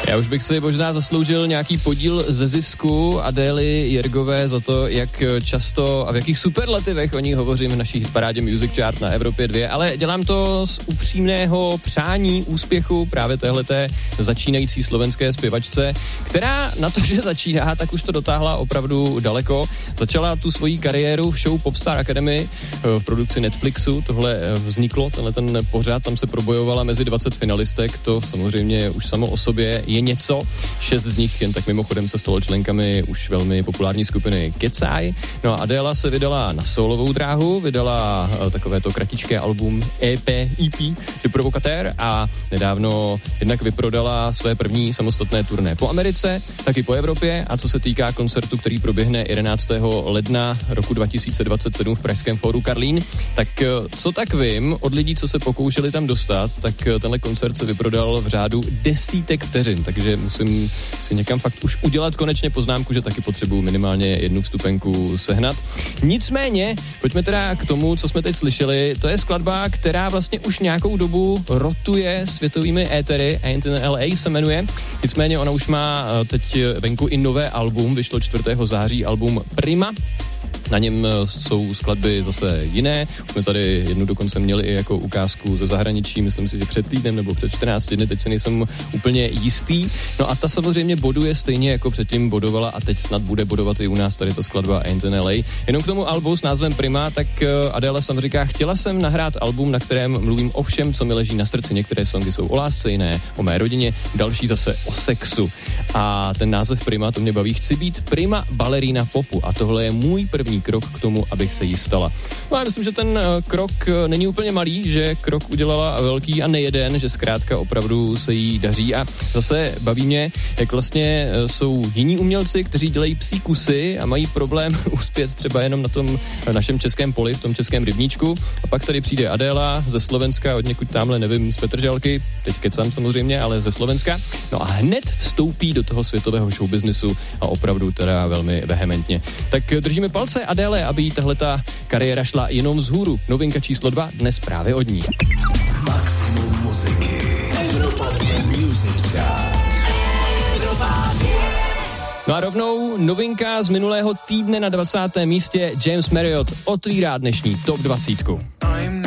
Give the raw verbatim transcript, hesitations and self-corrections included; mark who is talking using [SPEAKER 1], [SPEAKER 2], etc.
[SPEAKER 1] Já už bych si možná zasloužil nějaký podíl ze zisku Adély Jirgové za to, jak často a v jakých superlativech o ní hovořím v naší hitparádě Music Chart na Evropě dva, ale dělám to z upřímného přání úspěchu právě téhleté začínající slovenské zpěvačce, která na to, že začíná, tak už to dotáhla opravdu daleko. Začala tu svoji kariéru v show Popstar Academy v produkci Netflixu, tohle vzniklo, tenhle ten pořad, tam se probojovala mezi dvacet finalistek, to samozřejmě už samo o sobě je něco. Šest z nich jen tak mimochodem se stalo členkami už velmi populární skupiny Kecaj. No a Adéla se vydala na solovou dráhu, vydala takovéto kratičké album E P, E P de Provocateur a nedávno jednak vyprodala své první samostatné turné po Americe, taky po Evropě a co se týká koncertu, který proběhne jedenáctého ledna roku dva tisíce dvacet sedm v pražském fóru Karlín, tak co tak vím od lidí, co se pokoušeli tam dostat, tak tenhle koncert se vyprodal v řádu desítek vteřin, takže musím si někam fakt už udělat konečně poznámku, že taky potřebuju minimálně jednu vstupenku sehnat. Nicméně, pojďme teda k tomu, co jsme teď slyšeli, to je skladba, která vlastně už nějakou dobu rotuje světovými étery, Ain't in L A se jmenuje, nicméně ona už má teď venku i nové album, vyšlo čtvrtého září album Prima. Na něm jsou skladby zase jiné. Už jsme tady jednu dokonce měli i jako ukázku ze zahraničí, myslím si, že před týdnem nebo před čtrnácti dny, teď se nejsem úplně jistý. No a ta samozřejmě boduje stejně jako předtím bodovala a teď snad bude bodovat i u nás tady ta skladba Ain't in L A. Jenom k tomu albu s názvem Prima, tak Adéla sam říká, chtěla jsem nahrát album, na kterém mluvím o všem, co mi leží na srdci. Některé songy jsou o lásce, jiné o mé rodině, další zase o sexu. A ten název Prima, to mě baví. Chci být prima balerína popu a tohle je můj první krok k tomu, abych se jí stala. No a myslím, že ten krok není úplně malý, že krok udělala velký a nejeden, že zkrátka opravdu se jí daří a zase baví mě, jak vlastně jsou jiní umělci, kteří dělají psí kusy a mají problém uspět třeba jenom na tom našem českém poli, v tom českém rybníčku a pak tady přijde Adéla ze Slovenska, od někud tamhle, nevím, z Petržalky, teď kecám samozřejmě, ale ze Slovenska, no a hned vstoupí do toho světového showbiznisu a opravdu teda velmi vehementně. Tak držíme palce Adéle, aby jí tahleta kariéra šla jenom vzhůru. Novinka číslo dva dnes právě od ní.
[SPEAKER 2] Maximum muziky. Evropa dva Music Chart.
[SPEAKER 1] No a rovnou novinka z minulého týdne na dvacátém místě. James Marriott otvírá dnešní top dvacítku.
[SPEAKER 2] I'm